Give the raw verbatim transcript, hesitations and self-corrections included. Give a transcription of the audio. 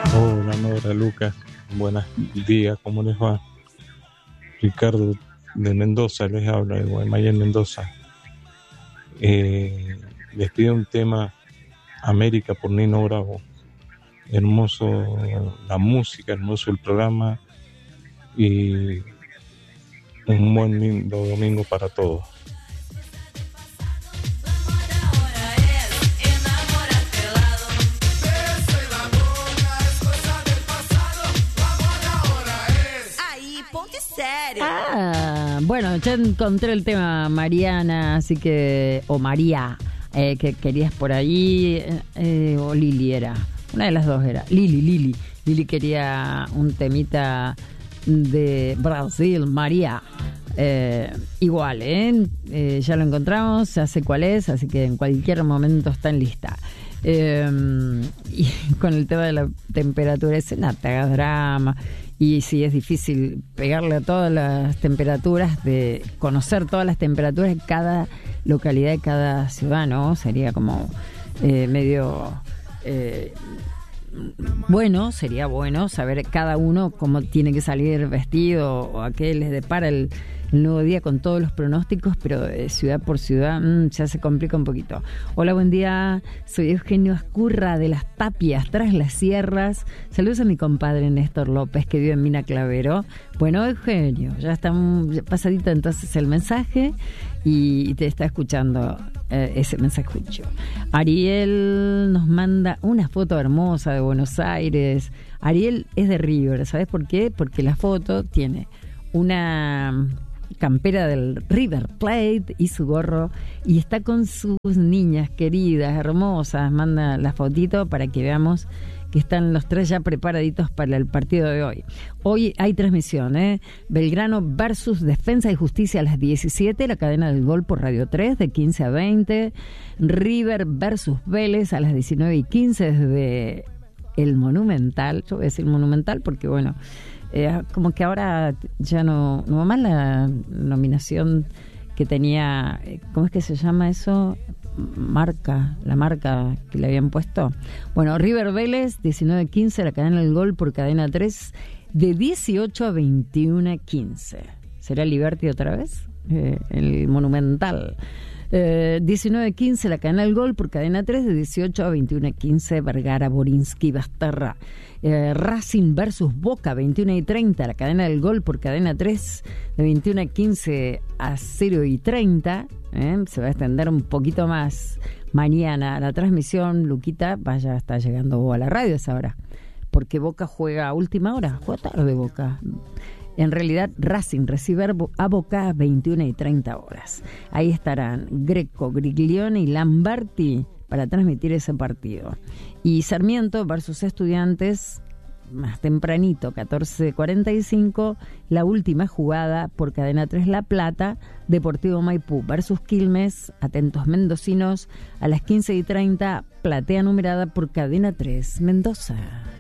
Hola Nora, Lucas, buenos días, ¿cómo les va? Ricardo de Mendoza les habla, de Guaymallén, Mendoza. Eh, les pido un tema, América por Nino Bravo. Hermoso la música, hermoso el programa y un buen lindo domingo para todos. Ah, bueno, ya encontré el tema, Mariana, así que, o María, eh, que querías por ahí, eh, o Lili era, una de las dos era, Lili, Lili, Lili quería un temita de Brasil, María, eh, igual, ¿eh? eh, ya lo encontramos, ya sé cuál es, así que en cualquier momento está en lista. Eh, y con el tema de la temperatura, ese no te hagas drama. Y sí, es difícil pegarle a todas las temperaturas, de conocer todas las temperaturas de cada localidad, de cada ciudad, ¿no? Sería como eh, medio... Eh, bueno, sería bueno saber cada uno cómo tiene que salir vestido o a qué les depara el, el nuevo día con todos los pronósticos, pero de ciudad por ciudad mmm, ya se complica un poquito. Hola, buen día, soy Eugenio Ascurra de Las Tapias, tras las sierras. Saludos a mi compadre Néstor López, que vive en Mina Clavero. Bueno, Eugenio, ya está pasadito entonces el mensaje y te está escuchando eh, ese mensajucho. Ariel nos manda una foto hermosa de Buenos Aires. Ariel es de River, ¿sabes por qué? Porque la foto tiene una campera del River Plate y su gorro, y está con sus niñas queridas, hermosas. Manda la fotito para que veamos que están los tres ya preparaditos para el partido de hoy. Hoy hay transmisión, ¿eh? Belgrano versus Defensa y Justicia a las diecisiete, la cadena del Gol por Radio tres de quince a veinte. River versus Vélez a las diecinueve y quince desde el Monumental. Yo voy a decir Monumental porque, bueno, eh, como que ahora ya no, no va más la nominación que tenía, ¿cómo es que se llama eso? Marca, la marca que le habían puesto. Bueno, River Vélez, diecinueve quince, la cadena del Gol por cadena tres, de dieciocho a veintiuno quince. ¿Será Liberty otra vez? Eh, el Monumental. Eh, diecinueve quince, la cadena del Gol por cadena tres, de dieciocho a veintiuno quince, Vergara, Borinsky, Basterra. Eh, Racing versus Boca, veintiuno y treinta, la cadena del Gol por cadena tres, de veintiuno quince a cero y treinta. ¿eh? Se va a extender un poquito más mañana la transmisión. Luquita, vaya, está llegando a la radio a esa hora, porque Boca juega a última hora, juega tarde Boca. En realidad, Racing recibe a Boca a veintiuno y treinta horas. Ahí estarán Greco, Griglione y Lamberti para transmitir ese partido. Y Sarmiento versus Estudiantes, más tempranito, catorce cuarenta y cinco, la última jugada por cadena tres La Plata. Deportivo Maipú versus Quilmes, atentos mendocinos, a las quince y treinta, platea numerada por cadena tres Mendoza.